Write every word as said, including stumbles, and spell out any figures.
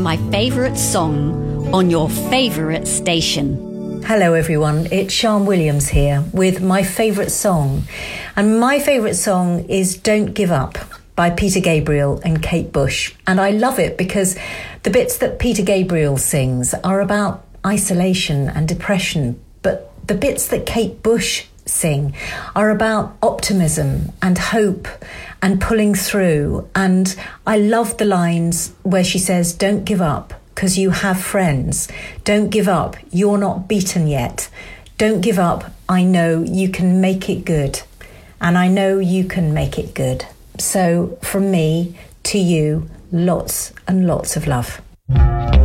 my favourite song on your favourite station. Hello everyone, it's Sian Williams here with my favourite song. And my favourite song is Don't Give Up by Peter Gabriel and Kate Bush. And I love it because the bits that Peter Gabriel sings are about isolation and depression, but the bits that Kate Bush sing are about optimism and hope and pulling through. And I love the lines where she says, don't give up because you have friends. Don't give up, you're not beaten yet. Don't give up, I know you can make it good. And I know you can make it good. So from me to you, lots and lots of love.